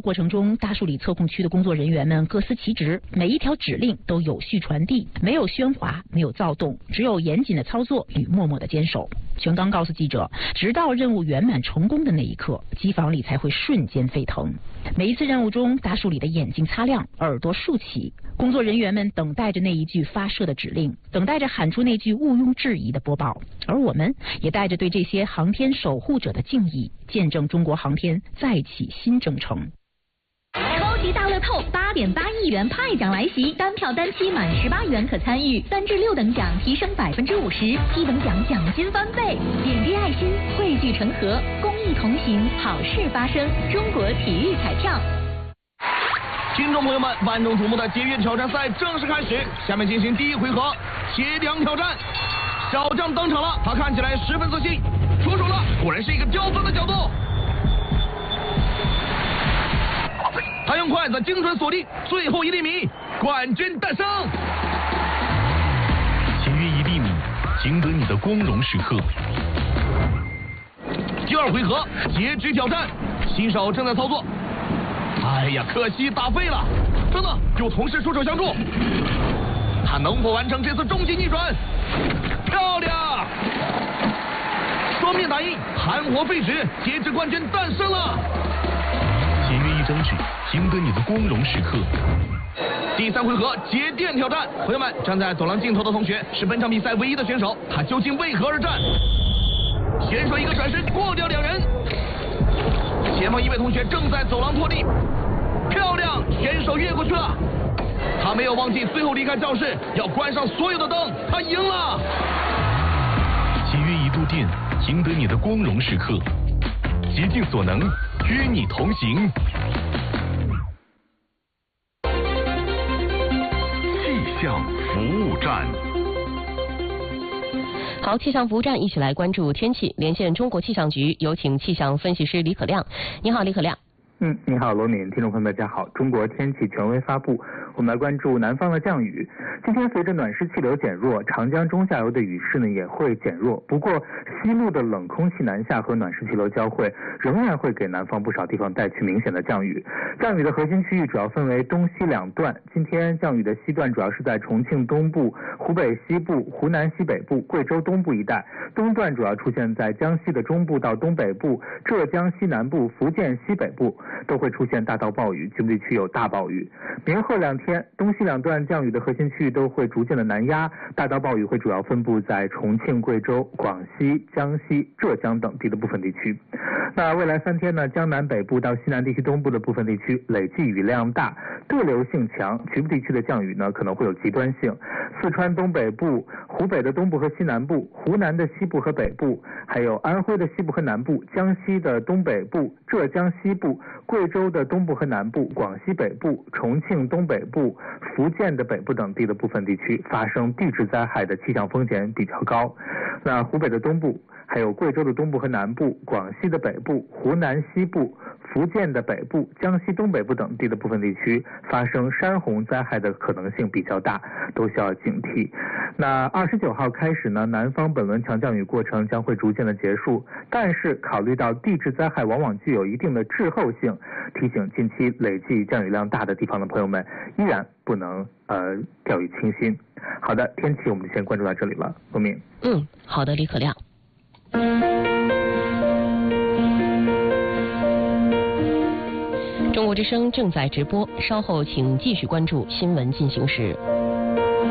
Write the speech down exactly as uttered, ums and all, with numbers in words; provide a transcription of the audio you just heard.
过程中，大树里测控区的工作人员们各司其职，每一条指令都有序传递，没有喧哗，没有躁动，只有严谨的操作与默默的坚守。全刚告诉记者，直到任务圆满成功的那一刻，机房里才会瞬间沸腾。每一次任务中，大树里的眼睛擦亮，耳朵竖起，工作人员们等待着那一句发射的指令，等待着喊出那句毋庸置疑的播报。而我们也带着对这些航天守护者的敬意，见证中国航天再起新征程。 超级大乐透八点八亿元派奖来袭，单票单期满十八元可参与，三至六等奖提升百分之五十，七等奖奖金翻倍。点滴爱心，汇聚成河，公益同行，好事发生。中国体育彩票。 听众朋友们，万众瞩目的捷运挑战赛正式开始，下面进行第一回合铁梁挑战。小将登场了，他看起来十分自信，出手了，果然是一个刁钻的角度。他用筷子精准锁定最后一粒米，冠军诞生。 节约一粒米，赢得你的光荣时刻。 第二回合截肢挑战，新手正在操作。哎呀，可惜打废了。等等，有同事出手相助，他能否完成这次终极逆转？漂亮！双面打印，含活废纸，截肢冠军诞生了。 节约一张纸，赢得你的光荣时刻。 第三回合节电挑战，朋友们，站在走廊尽头的同学是本场比赛唯一的选手，他究竟为何而战？选手一个转身过掉两人，前方一位同学正在走廊拖地，漂亮，选手越过去了，他没有忘记最后离开教室要关上所有的灯，他赢了。 节约一度电，赢得你的光荣时刻。竭尽所能，与你同行。 气象服务站。 好，气象服务站一起来关注天气，连线中国气象局，有请气象分析师李可亮。你好，李可亮。 嗯，你好，罗敏，听众朋友们，大家好。中国天气权威发布，我们来关注南方的降雨。今天随着暖湿气流减弱，长江中下游的雨势呢也会减弱。不过，西路的冷空气南下和暖湿气流交汇，仍然会给南方不少地方带去明显的降雨。降雨的核心区域主要分为东西两段。今天降雨的西段主要是在重庆东部、湖北西部、湖南西北部、贵州东部一带；东段主要出现在江西的中部到东北部、浙江西南部、福建西北部。都会出现大到暴雨，局部地区有大暴雨。明后两天，东西两段降雨的核心区域都会逐渐的南压，大到暴雨会主要分布在重庆、贵州、广西、江西、浙江等地的部分地区。那未来三天呢，江南北部到西南地区东部的部分地区累计雨量大，对流性强，局部地区的降雨呢可能会有极端性。四川东北部、湖北的东部和西南部、湖南的西部和北部，还有安徽的西部和南部、江西的东北部、浙江西部、贵州的东部和南部、广西北部、重庆东北部、福建的北部等地的部分地区发生地质灾害的气象风险比较高。那湖北的东部，还有贵州的东部和南部、广西的北部、湖南西部、福建的北部、江西东北部等地的部分地区发生山洪灾害的可能性比较大，都需要警惕。那二十九号开始呢，南方本轮强降雨过程将会逐渐的结束，但是考虑到地质灾害往往具有一定的滞后性，提醒近期累计降雨量大的地方的朋友们，依然不能呃掉以轻心。好的，天气我们就先关注到这里了，罗明。 嗯，好的，李可亮。中国之声正在直播，稍后请继续关注新闻进行时。